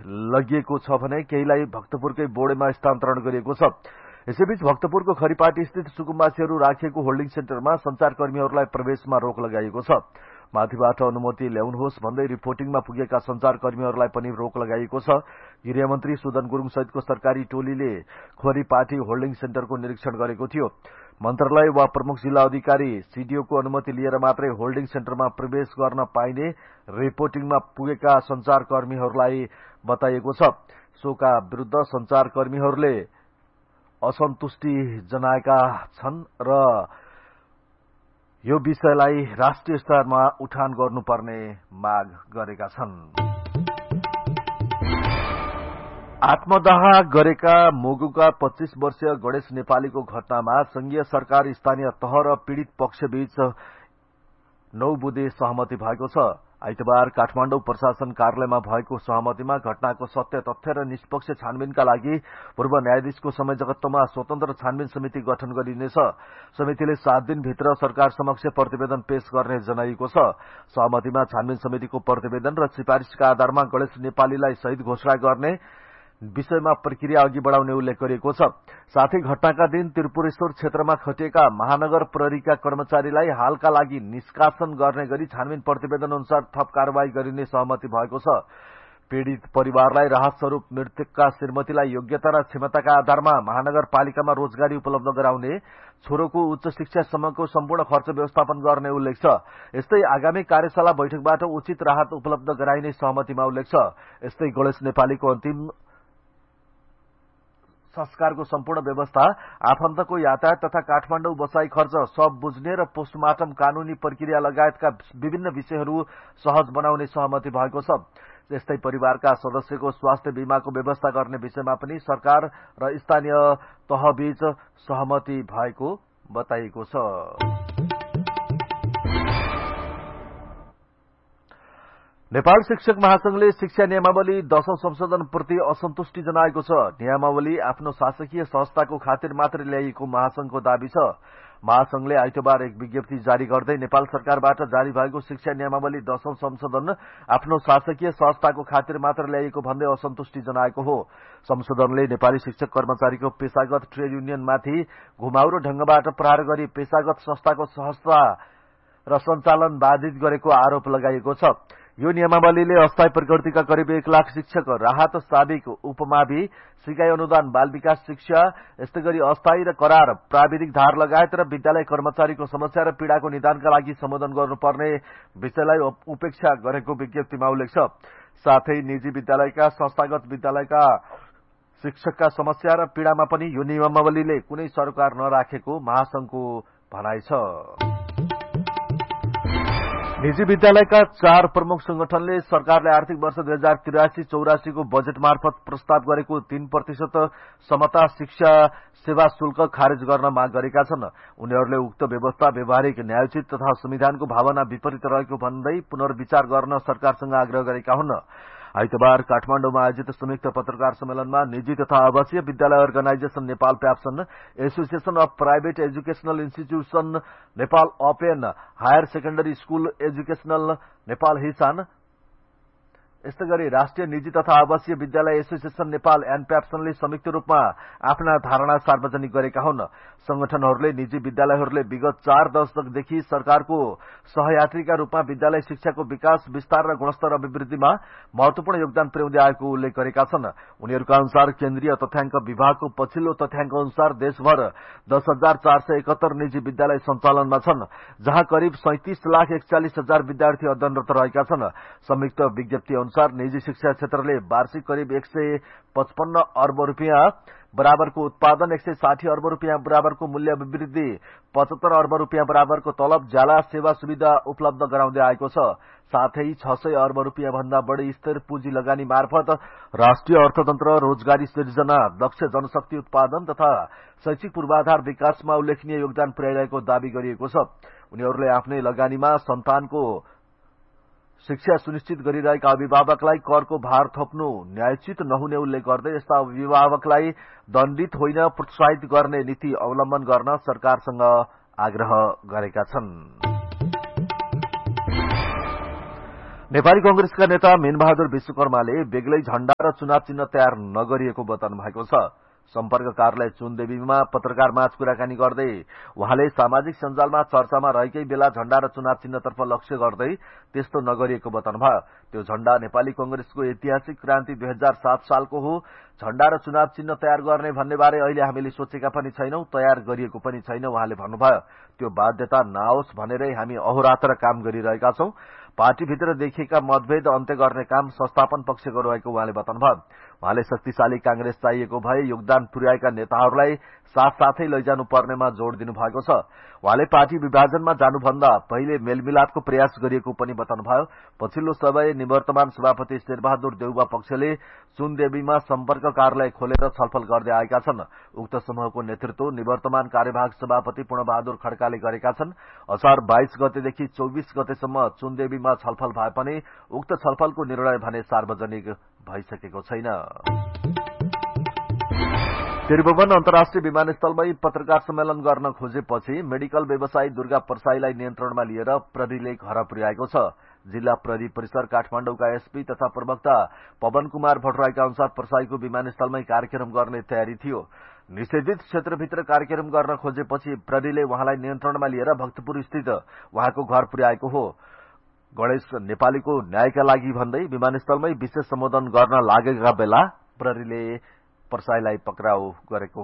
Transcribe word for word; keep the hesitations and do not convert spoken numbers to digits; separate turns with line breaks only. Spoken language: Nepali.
लगिएको छ भने केहीलाई भक्तपुरकै बोर्डेमा स्थानान्तरण गरिएको छ। यसैबीच भक्तपुरको खरीपाटी स्थित सुकुम्बासीहरू राखिएको होल्डिङ सेन्टरमा संचारकर्मीहरूलाई प्रवेशमा रोक लगाइएको छ। माथिबाट अनुमति ल्याउनुहोस् भन्दै रिपोर्टिङमा पुगेका संचारकर्मीहरूलाई पनि रोक लगाइएको छ। गृहमन्त्री सुदन गुरुङ सहितको सरकारी टोलीले खरीपाटी होल्डिङ सेन्टरको निरीक्षण गरेको थियो। मन्त्रालय वा प्रमुख जिल्ला अधिकारी सीडीओको अनुमति लिएर मात्रै होल्डिङ सेन्टरमा प्रवेश गर्न पाइने रिपोर्टिङमा पुगेका संचारकर्मीहरूलाई बताइएको छ। सोका विरुद्ध संचारकर्मीहरूले असन्तुष्टि जनाएका छन् र यो विषयलाई राष्ट्रिय स्तरमा उठान गर्नुपर्ने माग गरेका छन्। आत्मदाह गरेका मुगुका पच्चीस वर्षीय गणेश नेपालीको घटनामा संघीय सरकार, स्थानीय तह र पीड़ित पक्षबीच नौ बुँदे सहमति भएको छ। आइतबार काठमाडौँ प्रशासन कार्यालयमा भएको सहमतिमा घटनाको सत्य तथ्य र निष्पक्ष छानबिनका लागि पूर्व न्यायाधीशको संयोजकत्वमा स्वतन्त्र छानबिन समिति गठन गरिनेछ। समितिले सात दिनभित्र सरकार समक्ष प्रतिवेदन पेश गर्ने जनाइएको छ। सहमतिमा छानबिन समितिको प्रतिवेदन र सिफारिशका आधारमा गणेश नेपालीलाई शहीद घोषणा गर्ने विषयमा प्रक्रिया अघि बढ़ाउने उल्लेख गरिएको छ। साथै घटनाका दिन त्रिपुरेश्वर क्षेत्रमा खटिएका महानगर प्रहरीका कर्मचारीलाई हालका लागि निष्कासन गर्ने गरी छानबिन प्रतिवेदन अनुसार थप कार्यवाही गरिने सहमति भएको छ। पीड़ित परिवारलाई राहत स्वरूप मृतकका श्रीमतीलाई योग्यता र क्षमताका आधारमा महानगरपालिकामा रोजगारी उपलब्ध गराउने, छोरोको उच्च शिक्षासम्मको सम्पूर्ण खर्च व्यवस्थापन गर्ने उल्लेख छ। यस्तै आगामी कार्यशाला बैठकबाट उचित राहत उपलब्ध गराइने सहमतिमा उल्लेख छ। यस्तै गणेश नेपालीको अन्तिम संस्कारको सम्पूर्ण व्यवस्था, आफन्तको यातायात तथा काठमाडौँ बसाई खर्च, सब बुझ्ने र पोस्टमार्टम कानूनी प्रक्रिया लगायतका विभिन्न विषयहरू सहज बनाउने सहमति भएको छ। यस्तै परिवारका सदस्यको स्वास्थ्य बीमाको व्यवस्था गर्ने विषयमा पनि सरकार र स्थानीय तहबीच सहमति भएको बताइएको छ। नेपाल शिक्षक महासंघले शिक्षा नियमावली दशौं संशोधनप्रति असन्तुष्टि जनाएको छ। नियमावली आफ्नो शासकीय संस्थाको खातिर मात्र ल्याइएको महासंघको दावी छ। महासंघले आइतबार एक विज्ञप्ति जारी गर्दै नेपाल सरकारबाट जारी भएको शिक्षा नियमावली दशौं संशोधन आफ्नो शासकीय संस्थाको खातिर मात्र ल्याइएको भन्दै असन्तुष्टि जनाएको हो। संशोधनले नेपाली शिक्षक कर्मचारीको पेशागत ट्रेड युनियनमाथि घुमाउरो ढंगबाट प्रहार गरी पेशागत संस्थाको सहजता र सञ्चालन बाधित गरेको आरोप लगाइएको छ। यो नियमावलीले अस्थायी प्रकृतिका करिब एक लाख शिक्षक, राहत, साबिक, उपमावि, सिकाइ अनुदान, बाल विकास शिक्षा, यस्तै गरी अस्थायी र करार, प्राविधिक धार लगायत र विद्यालय कर्मचारीको समस्या र पीड़ाको निदानका लागि सम्बोधन गर्नुपर्ने विषयलाई उपेक्षा गरेको विज्ञप्तिमा उल्लेख छ। साथै निजी विद्यालयका, संस्थागत विद्यालयका शिक्षकका समस्या र पीड़ामा पनि यो नियमावलीले कुनै सरोकार नराखेको महासंघको भनाइ छ। निजी विद्यालयका चार प्रमुख संगठनले सरकारले आर्थिक वर्ष दुई हजार त्रियासी चौरासी को बजेट मार्फत प्रस्ताव गरेको तीन प्रतिशत समता शिक्षा सेवा शुल्क खारेज गर्न माग गरेका छन्। उनीहरूले उक्त व्यवस्था व्यवहारिक, न्यायोचित तथा संविधानको भावना विपरीत रहेको भन्दै पुनर्विचार गर्न सरकारसँग आग्रह गरेका हुन्। आइतबार काठमाडौँमा आयोजित संयुक्त पत्रकार सम्मेलनमा निजी तथा आवासीय विद्यालय organisation Nepal प्याप्सन, association of private educational institution Nepal open, higher secondary school educational Nepal हिसान, यस्तै गरी राष्ट्रिय निजी तथा आवासीय विद्यालय एसोसिएशन नेपाल एनप्याप्सनले संयुक्त रूपमा आफ्ना धारणा सार्वजनिक गरेका हुन्। संगठनहरूले निजी विद्यालयहरूले विगत चार दशकदेखि सरकारको सहयात्रीका रूपमा विद्यालय शिक्षाको विकास, विस्तार र गुणस्तर अभिवृद्धिमा महत्वपूर्ण योगदान पुर्याउँदै आएको उल्लेख गरेका छन्। उनीहरूका अनुसार केन्द्रीय तथ्याङ्क विभागको पछिल्लो तथ्याङ्क अनुसार देशभर दस हजार चार सय एकहत्तर निजी विद्यालय सञ्चालनमा छन्, जहाँ करिब सैंतिस लाख एकचालिस हजार विद्यार्थी अध्ययनरत रहेका छन्। संयुक्त विज्ञप्ति अनुसार निजी शिक्षा क्षेत्रले वार्षिक करिब एक सय पचपन्न अर्ब रुपियाँ बराबरको उत्पादन, एक सय साठी अर्ब रुपियाँ बराबरको मूल्य अभिवृद्धि, पचहत्तर अर्ब रुपियाँ बराबरको तलब, ज्याला सेवा सुविधा उपलब्ध गराउँदै आएको छ। साथै छ सय अर्ब रुपियाँ भन्दा बढ़ी स्थिर पुँजी लगानी मार्फत राष्ट्रिय अर्थतन्त्र, रोजगारी सृजना, दक्ष जनशक्ति उत्पादन तथा शैक्षिक पूर्वाधार विकासमा उल्लेखनीय योगदान पुर्याइरहेको दावी गरिएको छ। उनीहरूले आफ्नै लगानीमा सन्तानको शिक्षा सुनिश्चित गरिरहेका अभिभावकलाई करको भार थप्नु न्यायोचित नहुने उल्लेख गर्दै यस्ता अभिभावकलाई दण्डित होइन प्रोत्साहित गर्ने नीति अवलम्बन गर्न सरकारसँग आग्रह गरेका छन्। नेपाली कंग्रेसका नेता मीनबहादुर विश्वकर्माले बेग्लै झण्डा र चुनाव चिन्ह तयार नगरिएको बताउनु भएको छ। सम्पर्क कार्यालय चुनदेवीमा पत्रकारमाझ कुराकानी गर्दै उहाँले सामाजिक सञ्जालमा चर्चामा रहेकै बेला झण्डा र चुनाव चिन्हतर्फ लक्ष्य गर्दै त्यस्तो नगरिएको बताउनुभयो। त्यो झण्डा नेपाली कंग्रेसको ऐतिहासिक क्रान्ति दुई हजार सात सालको हो। झण्डा र चुनाव चिन्ह तयार गर्ने भन्नेबारे अहिले हामीले सोचेका पनि छैनौं, तयार गरिएको पनि छैन उहाँले भन्नुभयो। त्यो बाध्यता नआओस् भनेरै हामी अहोरात्र काम गरिरहेका छौं। पार्टीभित्र देखिएका मतभेद अन्त्य गर्ने काम संस्थापन पक्षको रहेको उहाँले बताउनुभयो। उहाँले शक्तिशाली कांग्रेस चाहिएको भए योगदान पुर्याएका नेताहरूलाई साथसाथै लैजानु पर्नेमा जोड़ दिनुभएको छ। उहाँले पार्टी विभाजनमा जानुभन्दा पहिले मेलमिलापको प्रयास गरिएको पनि बताउनुभयो। पछिल्लो समय निवर्तमान सभापति शेरबहादुर देउवा पक्षले चुनदेवीमा सम्पर्क कार्यालय खोलेर छलफल गर्दै आएका छन्। उक्त समूहको नेतृत्व निवर्तमान कार्यवाहक सभापति पूर्णबहादुर खड्काले गरेका छन्। असार बाइस गतेदेखि चौबीस गतेसम्म चुनदेवीमा छलफल भए पनि उक्त छलफलको निर्णय भने सार्वजनिक भइसकेको छैन। त्रिभुवन अन्तर्राष्ट्रिय विमानस्थलमै पत्रकार सम्मेलन गर्न खोजेपछि मेडिकल व्यवसायी दुर्गा परसाईलाई नियन्त्रणमा लिएर प्रहरीले घर पुर्याएको छ। जिल्ला प्रहरी परिसर काठमाडौँका एसपी तथा प्रवक्ता पवन कुमार भट्टराईका अनुसार परसाईको विमानस्थलमै कार्यक्रम गर्ने तयारी थियो। निषेधित क्षेत्रभित्र कार्यक्रम गर्न खोजेपछि प्रहरीले उहाँलाई नियन्त्रणमा लिएर भक्तपुर स्थित उहाँको घर पुर्याएको हो। गणेश नेपालीको न्यायका लागि भन्दै विमानस्थलमै विशेष सम्बोधन गर्न लागेका बेला प्रहरीले परसाईलाई पक्राउ गरेको